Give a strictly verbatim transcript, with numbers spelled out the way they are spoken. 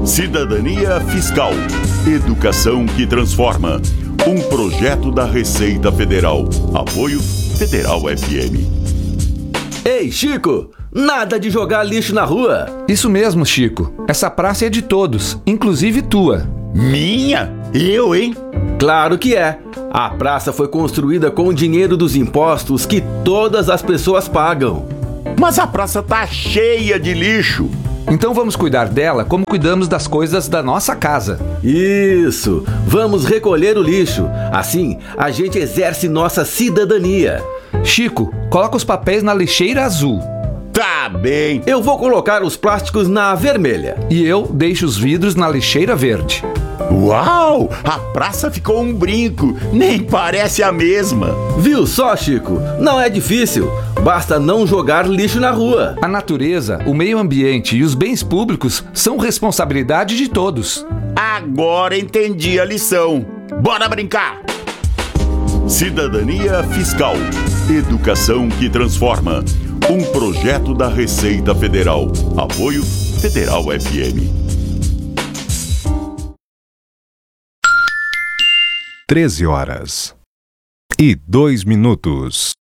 Cidadania Fiscal. Educação que transforma. Um projeto da Receita Federal. Apoio Federal F M. Ei, Chico! Nada de jogar lixo na rua! Isso mesmo, Chico. Essa praça é de todos, inclusive tua. Minha? Eu, hein? Claro que é. A praça foi construída com o dinheiro dos impostos que todas as pessoas pagam. Mas a praça tá cheia de lixo. Então vamos cuidar dela como cuidamos das coisas da nossa casa. Isso! Vamos recolher o lixo. Assim, a gente exerce nossa cidadania. Chico, coloca os papéis na lixeira azul. Tá bem. Eu vou colocar os plásticos na vermelha. E eu deixo os vidros na lixeira verde. Uau! A praça ficou um brinco. Nem parece a mesma. Viu só, Chico? Não é difícil. Basta não jogar lixo na rua. A natureza, o meio ambiente e os bens públicos são responsabilidade de todos. Agora entendi a lição. Bora brincar! Cidadania Fiscal. Educação que transforma. Um projeto da Receita Federal. Apoio Federal F M. treze horas e dois minutos.